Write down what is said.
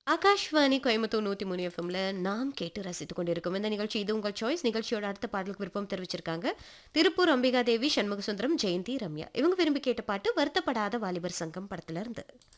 ஆகாஷ்வாணி கோயம்புத்தூர் 103 எஃப்எம்ல நாம் கேட்டு ரசித்துக் கொண்டிருக்கும் இந்த நிகழ்ச்சி இது உங்கள் சாய்ஸ் நிகழ்ச்சியோட அடுத்த பாடலுக்கு விருப்பம் தெரிவிச்சிருக்காங்க திருப்பூர் அம்பிகா தேவி சண்முகசுந்தரம் ஜெயந்தி ரம்யா இவங்க விரும்பி கேட்ட பாட்டு வருத்தப்படாத வாலிபர் சங்கம் படத்துல இருந்து